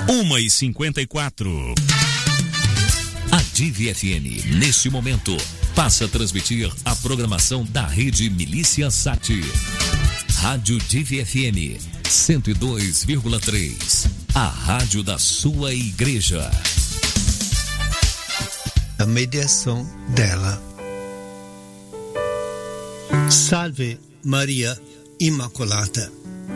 1h54. A Divi FM, neste momento, passa a transmitir a programação da Rede Milícia Sati. Rádio Divi FM 102,3. A rádio da sua igreja. A mediação dela. Salve Maria Imaculada.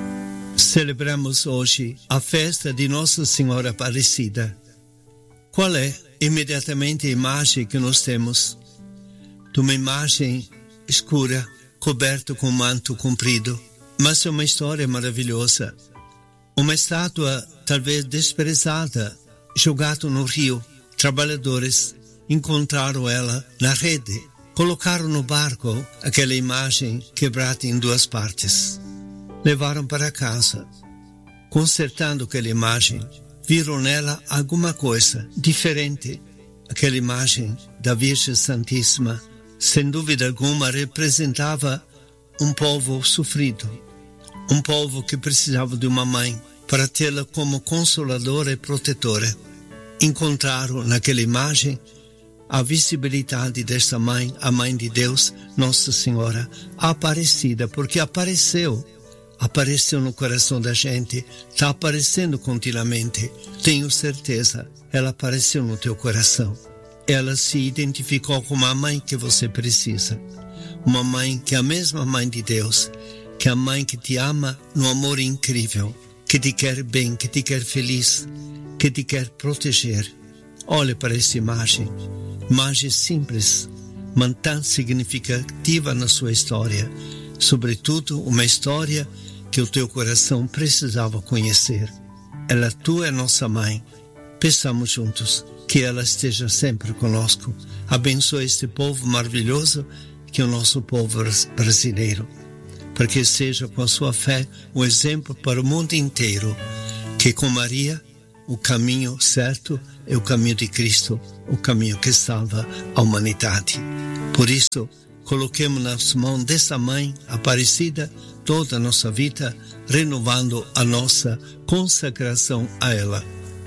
Celebramos hoje a festa de Nossa Senhora Aparecida. Qual é imediatamente a imagem que nós temos? De uma imagem escura, coberta com um manto comprido, mas é uma história maravilhosa. Uma estátua talvez desprezada, jogada no rio. Trabalhadores encontraram ela na rede, colocaram no barco aquela imagem quebrada em duas partes. Levaram para casa. Consertando aquela imagem, viram nela alguma coisa diferente. Aquela imagem da Virgem Santíssima, sem dúvida alguma, representava um povo sofrido, um povo que precisava de uma mãe para tê-la como consoladora e protetora. Encontraram naquela imagem a visibilidade desta mãe, a mãe de Deus, Nossa Senhora Aparecida, porque apareceu no coração da gente, está aparecendo continuamente. Tenho certeza, ela apareceu no teu coração. Ela se identificou como a mãe que você precisa. Uma mãe que é a mesma mãe de Deus, que é a mãe que te ama no amor incrível, que te quer bem, que te quer feliz, que te quer proteger. Olhe para essa imagem simples, mas tão significativa na sua história. Sobretudo, uma história que o teu coração precisava conhecer. Ela, tu é nossa mãe. Peçamos juntos que ela esteja sempre conosco. Abençoe este povo maravilhoso que é o nosso povo brasileiro, para que seja com a sua fé um exemplo para o mundo inteiro, que com Maria o caminho certo é o caminho de Cristo, o caminho que salva a humanidade. Por isso, coloquemos nas mãos dessa mãe Aparecida toda a nossa vida, renovando a nossa consagração a ela.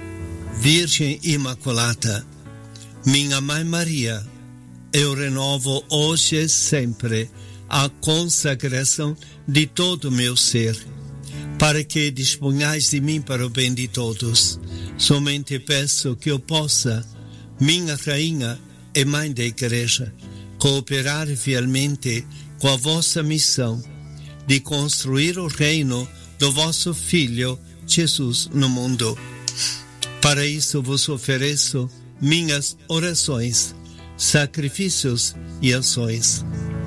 Virgem Imaculada, minha Mãe Maria, eu renovo hoje e sempre a consagração de todo o meu ser, para que disponhais de mim para o bem de todos. Somente peço que eu possa, minha Rainha e Mãe da Igreja, cooperar fielmente com a vossa missão de construir o reino do vosso Filho Jesus no mundo. Para isso vos ofereço minhas orações, sacrifícios e ações.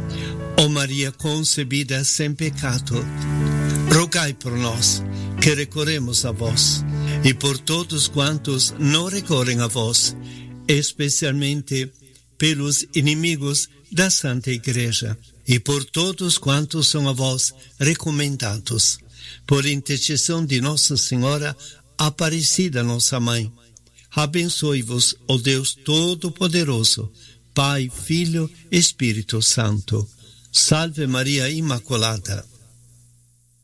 Ó Maria concebida sem pecado, rogai por nós que recorremos a vós e por todos quantos não recorrem a vós, especialmente pelos inimigos da Santa Igreja e por todos quantos são a vós recomendados, por intercessão de Nossa Senhora Aparecida, nossa Mãe. Abençoe-vos, ó Deus Todo-Poderoso, Pai, Filho, Espírito Santo. Salve Maria Imaculada.